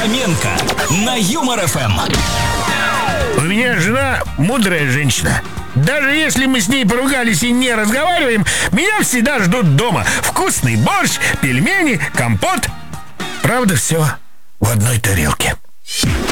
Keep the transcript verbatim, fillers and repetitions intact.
Хоменко на Юмор ФМ. У меня жена мудрая женщина. Даже если мы с ней поругались и не разговариваем, меня всегда ждут дома. Вкусный борщ, пельмени, компот. Правда, все в одной тарелке.